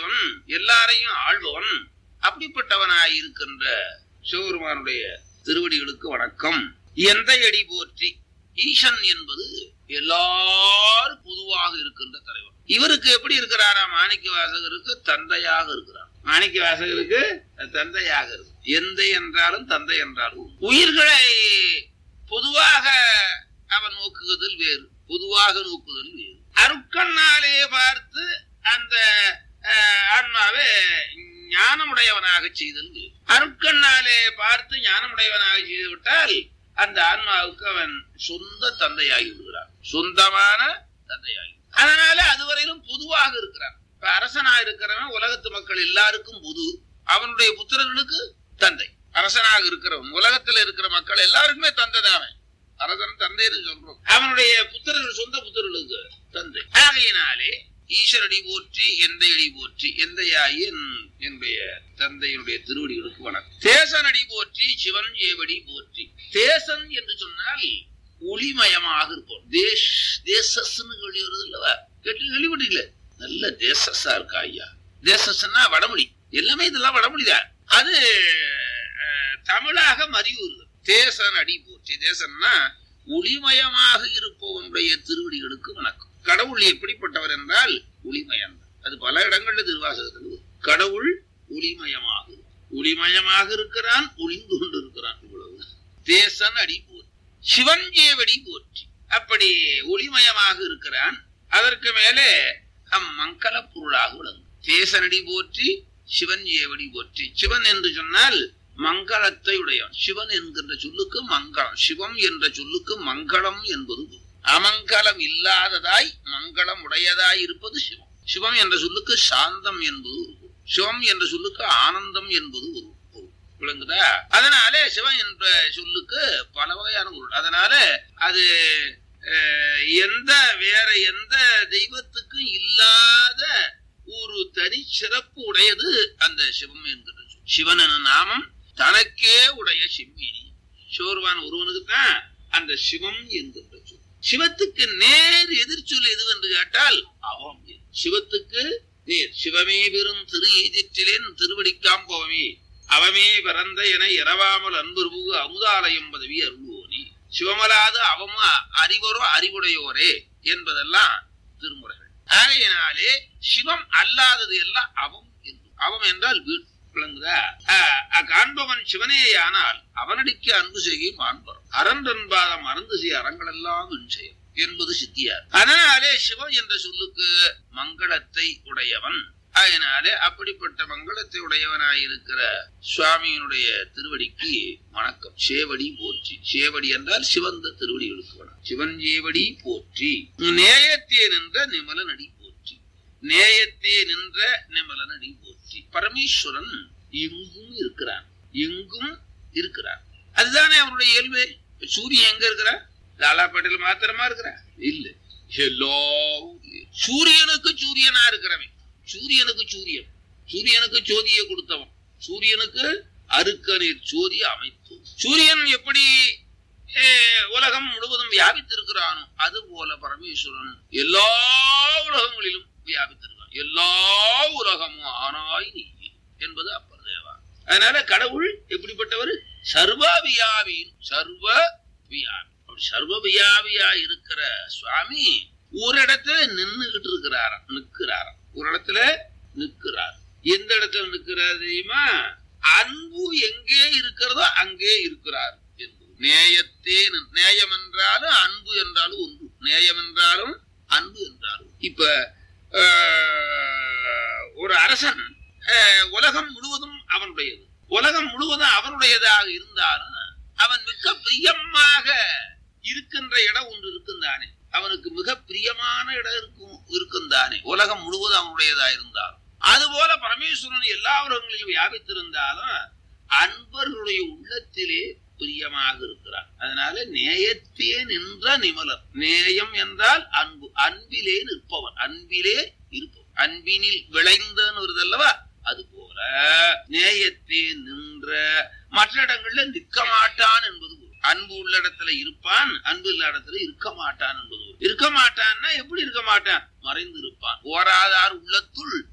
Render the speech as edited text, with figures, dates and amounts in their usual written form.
உடையவன், எல்லாரையும் ஆள்பவன், அப்படிப்பட்டவனாய் இருக்கின்ற சிவபெருமானுடைய திருவடிகளுக்கு வணக்கம். எந்த அடி போற்றி. ஈசன் என்பது எல்லாரும் பொதுவாக இருக்கின்ற தலைவர். இவருக்கு எப்படி இருக்கிறாரா? மாணிக்க வாசகருக்கு தந்தையாக இருக்கிறார். மாணிக்க வாசகருக்கு தந்தையாக இருக்கு. எந்தை என்றாலும் தந்தை என்றாலும் உயிர்களை பொதுவாக அவன் நோக்குதல் வேறு, பொதுவாக நோக்குதல் வேறு. அருட்கண்ணாலே பார்த்து அந்த ஆன்மாவை ஞானமுடையவனாக செய்தல் வேறு. அருட்கண்ணாலே பார்த்து ஞானமுடையவனாக செய்து விட்டால் அந்த ஆன்மாவுக்கு அவன் சொந்த தந்தையாகி விடுகிறான், சொந்தமான தந்தையாகி. அதனால அதுவரையிலும் பொதுவாக இருக்கிறான். இப்ப அரசனா இருக்கிறவன் உலகத்து மக்கள் எல்லாருக்கும் பொது, அவனுடைய புத்திரர்களுக்கு தந்தை. அரசனாக இருக்கிறவன் உலகத்துல இருக்கிற மக்கள் எல்லாருக்குமே தந்தை தான். அரசன் தந்தைன்னு சொல்றோம். அவனுடைய புத்திரர்கள் சொந்த புத்திரர்களுக்கு தந்தை. ஆகையினாலே ஈஸ்வரடி போற்றி, எந்த அடி போற்றி. எந்தையாயி என்னுடைய தந்தையினுடைய திருவடிகளுக்கு வணக்கம். தேசனடி போற்றி, சிவன் ஏவடி போற்றி. தேசன் என்று சொன்னால் ஒளிமயமாக இருப்போம். தேசஸ்ன்னு சொல்லி வருது இல்லவா? கேள்விப்பட்டீங்களே? நல்ல தேசஸா இருக்கா ஐயா. தேசஸ்னா வடமொழி, எல்லாமே இதெல்லாம் வடமொழிதான். அது தமிழாக மறிவுறுது. தேசன் அடி போற்றி. தேசன்னா ஒளிமயமாக இருப்பவனுடைய திருவடிகளுக்கு வணக்கம். கடவுள் எப்படிப்பட்டவர் என்றால் ஒளிமயம். அது பல இடங்கள்ல திருவாசகத்தில் கடவுள் ஒளிமயமாக, ஒளிமயமாக இருக்கிறான், ஒளிந்து கொண்டு இருக்கிறான். இவ்வளவு. தேசன் அடி போற்றி, சிவன் ஏவடி போற்றி. அப்படி ஒளிமயமாக இருக்கிறான். அதற்கு மேலே மங்கள பொருளாக விளங்கும். தேசனடி போற்றி, சிவன் ஏவடி போற்றி. சிவன் என்று சொன்னால் மங்களத்தை உடையவன். சிவன் என்கின்ற சொல்லுக்கு மங்களம், சிவம் என்ற சொல்லுக்கு மங்களம் என்பது. அமங்கலம் இல்லாததாய் மங்களம் உடையதாய் இருப்பது சிவம். சிவம் என்ற சொல்லுக்கு சாந்தம் என்பது ஒரு பொருள். சிவம் என்ற சொல்லுக்கு ஆனந்தம் என்பது ஒரு பொருள். விளங்குதா? அதனாலே சிவம் என்ற சொல்லுக்கு பல வகையான பொருள். அதனால அது வேற எந்த தெய்வத்துக்கும் இல்லாத ஒரு தனி சிறப்பு உடையது அந்த சிவம் என்கிற சொல். சிவன் என நாமம் தனக்கே உடைய சிம்மினி. சிவருவான் ஒருவனுக்கு தான் அந்த சிவம் என்கின்ற சொல். சிவத்துக்கு நேர் எதிர்ச்சொல் எது என்று கேட்டால் அவம். சிவத்துக்கு நேர் சிவமே பெரும் திரு ஈதிற்றிலேன் திருவடிக்காம் போவமே அவமே பிறந்த என இரவாமல் அன்புருவு அமுதாலயம் பதவி அருள்வோனி. சிவமலாது அவமா அறிவரோ அறிவுடையோரே என்பதெல்லாம் திருமுறைகள். ஆகையினாலே சிவம் அல்லாதது எல்லாம் அவம். அவம் என்றால் வீடு. விளங்குதா? காண்பவன் சிவனேயானால் அவனடிக்கு அன்பு செய்யும் மாண்பரும். அரண்டன்பாதம் அறந்து செய்ய அறங்கள் எல்லாம் செய்யும் என்பது சித்தியார். அதனாலே சிவன் என்ற சொல்லுக்கு மங்களத்தை உடையவன். அதனாலே அப்படிப்பட்ட மங்களத்தை உடையவனாயிருக்கிற சுவாமியினுடைய திருவடிக்கு வணக்கம். சேவடி போற்றி. சேவடி என்றால் சிவந்த திருவடிகளுக்கு வணக்கம். சிவன் சேவடி போற்றி. நேயத்தே நின்ற நிமலனடி போற்றி. நேயத்தே நின்ற நிமலனடி போற்றி. பரமேஸ்வரன் எங்கும் இருக்கிறான், எங்கும் இருக்கிறான். அதுதானே அவனுடைய இயல்பு. சூரியன் எங்க இருக்கிறான்? லாலாப்பேட்டையில் மாத்திரமா இருக்கிறான்? இல்ல, எல்லா சூரியனுக்கு சூரியனா இருக்கிறவன். சூரியனுக்கு சூரியன், சூரியனுக்கு ஜோதியை கொடுத்தவன், சூரியனுக்கு அருக்கநீர் ஜோதி அமைத்து. சூரியன் எப்படி உலகம் முழுவதும் வியாபித்திருக்கிறானோ அது போல பரமேஸ்வரன் எல்லா உலகங்களிலும் வியாபித்திருக்கான். எல்லா உலகமும் ஆனாய் நீ என்பது அப்பர் தேவா. அதனால கடவுள் எப்படிப்பட்டவர்? சர்வ வியாபின் சர்வ வியாபி. அப்படி சர்வ வியாபியா இருக்கிற சுவாமி ஒரு இடத்துல நின்னுகிட்டு இருக்கிறாராம், நிற்கிறாராம். ஒரு இடத்துல நிற்கிறார். எந்த இடத்துல நிற்கிறார் தெரியுமா? அன்பு எங்கே இருக்கிறதோ அங்கே இருக்கிறார் என்பது. நேயத்தே. நேயம் என்றாலும் அன்பு என்றாலும் ஒன்று. நேயம் என்றாலும் அன்பு என்றாலும். இப்ப ஒரு அரசன் உலகம் முழுவதும் அவனுடையது, உலகம் முழுவதும் அவனுடையதாக இருந்தாலும் அவன் மிக பிரியமாக இருக்கின்ற இடம் ஒன்று இருக்குந்தானே, அவனுக்கு மிக பிரியமான இடம் இருக்கும் தானே. உலகம் முழுவதும் அவனுடையதா இருந்தாலும் அதுபோல பரமேஸ்வரன் எல்லா உலகங்களிலும் வியாபித்திருந்தாலும் அன்பர்களுடைய உள்ளத்திலே பிரியமாக இருக்கிறான். அதனால நேயத்தே நின்ற நிமலர். நேயம் என்றால் அன்பு, அன்பிலே நிற்பவன், அன்பிலே இருப்பவன், அன்பினில் விளைந்தன்னு வருதல்லவா? அது போல நேயத்தே நின்ற. மற்ற இடங்கள்ல நிற்க மாட்டான் என்பது. அன்பு உள்ள இடத்துல இருப்பான், அன்பு இல்ல இடத்துல இருக்க மாட்டான் என்பது. இருக்க மாட்டான்னா எப்படி இருக்க மாட்டான்? மறைந்து இருப்பான். ஓராதார் உள்ளத்துள்